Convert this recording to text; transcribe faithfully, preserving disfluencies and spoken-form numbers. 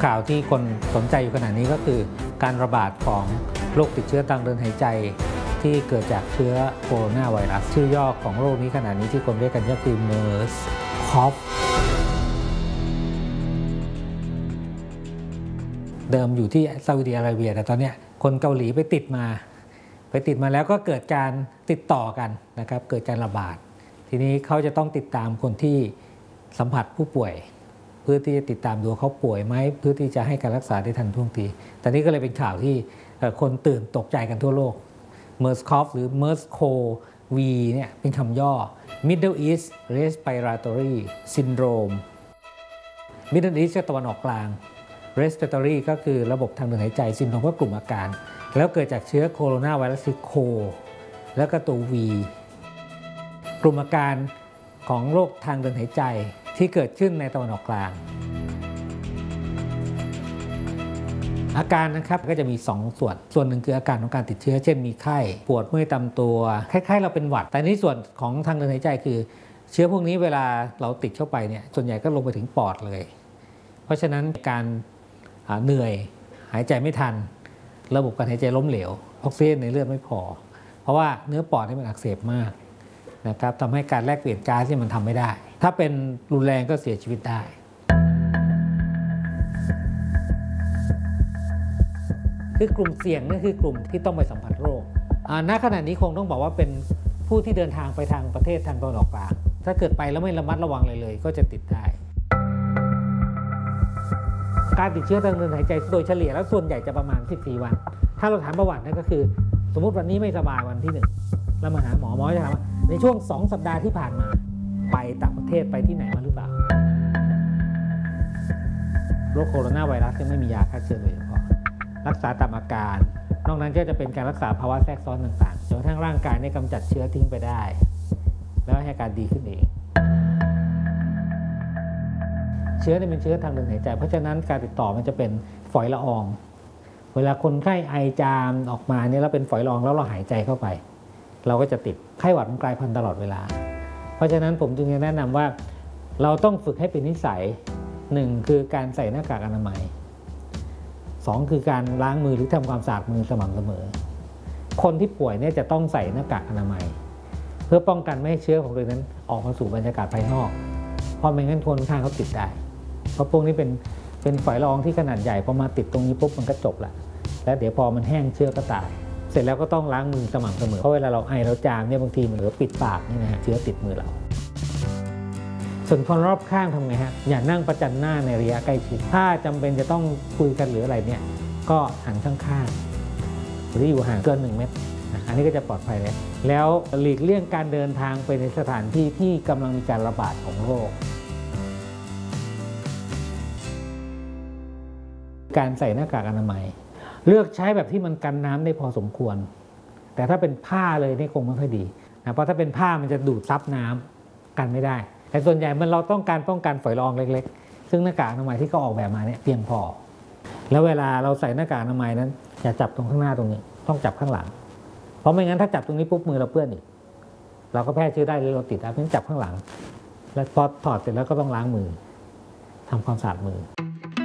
ข่าวที่คนสนใจอยู่ขณะนี้ก็คือการระบาดของโรคติดเชื้อทางเดินหายใจที่เกิดจากเชื้อโคโรนาไวรัสชื่อย่อของโรคนี้ขณะนี้ที่คนเรียกกันก็คือ เมอร์ส คอฟ เดิมอยู่ที่ซาอุดิอาระเบียแต่ตอนนี้คนเกาหลีไปติดมาไปติดมาแล้วก็เกิดการติดต่อกันนะครับเกิดการระบาดทีนี้เขาจะต้องติดตามคนที่สัมผัสผู้ป่วยเพื่อที่จะติดตามดูเขาป่วยไหมเพื่อที่จะให้การรักษาได้ทันท่วงทีแต่นี้ก็เลยเป็นข่าวที่คนตื่นตกใจกันทั่วโลก เมอร์ส คอฟ หรือ เมอร์ส โค วี เนี่ยเป็นคำย่อ Middle East Respiratory Syndrome Middle East ตะวันออกกลาง Respiratory ก็คือระบบทางเดินหายใจ Syndrome ก็กลุ่มอาการแล้วเกิดจากเชื้อโคโรนาไวรัสคือโคแล้วก็ตัว V กลุ่มอาการของโรคทางเดินหายใจที่เกิดขึ้นในตะวันออกกลางอาการนะครับก็จะมีสองส่วนส่วนหนึ่งคืออาการของการติดเชื้อเช่นมีไข้ปวดเมื่อยตามตัวคล้ายๆเราเป็นหวัดแต่ในส่วนของทางเดินหายใจคือเชื้อพวกนี้เวลาเราติดเข้าไปเนี่ยส่วนใหญ่ก็ลงไปถึงปอดเลยเพราะฉะนั้นการเหนื่อยหายใจไม่ทันระบบการหายใจล้มเหลวออกซิเจนในเลือดไม่พอเพราะว่าเนื้อปอดนี่มันอักเสบมากนะครับทำให้การแลกเปลี่ยนก๊าซที่มันทำไม่ได้ถ้าเป็นรุนแรงก็เสียชีวิตได้คือกลุ่มเสี่ยงนั่นคือกลุ่มที่ต้องไปสัมผัสโรคณขณะนี้คงต้องบอกว่าเป็นผู้ที่เดินทางไปทางประเทศทางตะวันออกกลางถ้าเกิดไปแล้วไม่ระมัดระวังเลยเลยก็จะติดได้การติดเชื้อทางเดินหายใจโดยเฉลี่ยแล้วส่วนใหญ่จะประมาณสิบสี่วันถ้าเราถามประวัตินั่นก็คือสมมุติวันนี้ไม่สบายวันที่หนึ่งแล้วมาหาหมอหมอจะถามว่าในช่วงสองสัปดาห์ที่ผ่านมาไปต่างประเทศไปที่ไหนมาหรือเปล่าโรคโคโรนาไวรัสไม่มียาฆ่าเชื้อโดยเฉพาะรักษาตามอาการนอกนั้นก็จะเป็นการรักษาภาวะแทรกซ้อนต่างๆจนกระทั่งร่างกายได้กำจัดเชื้อทิ้งไปได้แล้วให้อาการดีขึ้นเองเชื้อนี่เป็นเชื้อทางเดินหายใจเพราะฉะนั้นการติดต่อมันจะเป็นฝอยละอองเวลาคนไข้ไอจามออกมาเนี่ยเราเป็นฝอยละอองแล้วเราหายใจเข้าไปเราก็จะติดไข้หวัดมันกลายพันธุ์ตลอดเวลาเพราะฉะนั้นผมจึงจะแนะนำว่าเราต้องฝึกให้เป็นนิสัยหนึ่งคือการใส่หน้ากากอนามัยสองคือการล้างมือหรือทำความสะอาดมือสม่ำเสมอคนที่ป่วยเนี่ยจะต้องใส่หน้ากากอนามัยเพื่อป้องกันไม่ให้เชื้อของตัวนั้นออกมาสู่บรรยากาศภายนอกเพราะไม่งั้นคนข้างเขาติดได้เพราะพวกนี้เป็นเป็นฝอยละอองที่ขนาดใหญ่พอมาติดตรงนี้ปุ๊บมันก็จบละแล้วเดี๋ยวพอมันแห้งเชื้อก็ตายเสร็จแล้วก็ต้องล้างมือสม่ำเสมอเพราะเวลาเราไอเราจามเนี่ยบางทีมันเหลือปิดปากนี่นะฮะเชื้อติดมือเราส่วนคนรอบข้างทำไงฮะอย่านั่งประจันหน้าในระยะใกล้ชิดถ้าจำเป็นจะต้องคุยกันหรืออะไรเนี่ยก็หันข้างๆหรืออยู่ห่างเกินหนึ่งเมตรอันนี้ก็จะปลอดภัยแล้วแล้วหลีกเลี่ยงการเดินทางไปในสถานที่ที่กำลังมีการระบาดของโรคการใส่หน้ากากอนามัยเลือกใช้แบบที่มันกันน้ำได้พอสมควรแต่ถ้าเป็นผ้าเลยนี่คงไม่ค่อยดีนะเพราะถ้าเป็นผ้ามันจะดูดซับน้ำกันไม่ได้แต่ส่วนใหญ่มันเราต้องการป้องกันฝอยละอองเล็กๆซึ่งหน้ากากอนามัยที่เขาออกแบบมาเนี่ยเพียงพอแล้วเวลาเราใส่หน้ากากอนามัยนั้นอย่าจับตรงข้างหน้าตรงนี้ต้องจับข้างหลังเพราะไม่งั้นถ้าจับตรงนี้ปุ๊บมือเราเปื้อนอีกเราก็แพร่เชื้อได้หรือเราติดได้เพราะฉะนั้นจับข้างหลังแล้วพอถอดเสร็จแล้วก็ต้องล้างมือทำความสะอาดมือ